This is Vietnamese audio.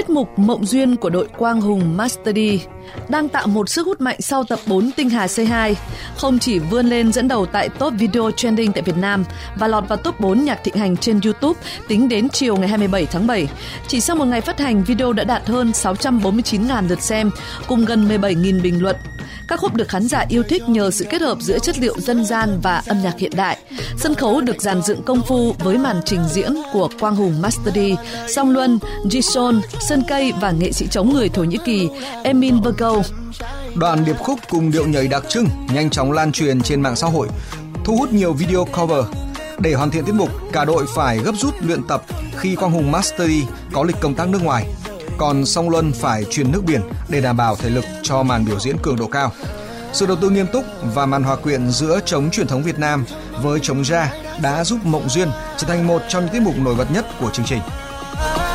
Tiết mục Mộng Duyên của đội Quang Hùng Master D đang tạo một sức hút mạnh sau tập 4 Tinh Hà C2, không chỉ vươn lên dẫn đầu tại top video trending tại Việt Nam và lọt vào top 4 nhạc thịnh hành trên YouTube tính đến chiều ngày 27 tháng 7. Chỉ sau một ngày phát hành, video đã đạt hơn 649.000 lượt xem cùng gần 17.000 bình luận. Các khúc được khán giả yêu thích nhờ sự kết hợp giữa chất liệu dân gian và âm nhạc hiện đại. Sân khấu được dàn dựng công phu với màn trình diễn của Quang Hùng Master D, Song Luân, Jisoo, Sơn Cây và nghệ sĩ trống người Thổ Nhĩ Kỳ Emin Virgo. Đoạn điệp khúc cùng điệu nhảy đặc trưng nhanh chóng lan truyền trên mạng xã hội, thu hút nhiều video cover. Để hoàn thiện tiết mục, cả đội phải gấp rút luyện tập khi Quang Hùng Master D có lịch công tác nước ngoài, còn Song Luân phải truyền nước biển để đảm bảo thể lực cho màn biểu diễn cường độ cao. Sự đầu tư nghiêm túc và màn hòa quyện giữa trống truyền thống Việt Nam với trống jazz đã giúp Mộng Duyên trở thành một trong những tiết mục nổi bật nhất của chương trình.